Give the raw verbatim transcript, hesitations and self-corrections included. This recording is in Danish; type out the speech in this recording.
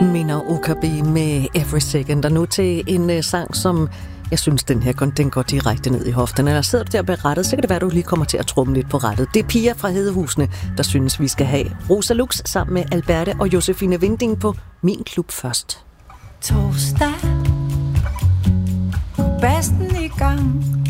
Minder O K B med Every Second, og nu til en uh, sang, som jeg synes, den her den går direkte ned i hoften. Eller sidder du der berettet, så kan det være, at du lige kommer til at trumme lidt på rettet. Det er Pia fra Hedehusene, der synes, vi skal have Rosa Lux sammen med Alberte og Josefine Winding på Min Klub først. Torsdag, bassen i gang.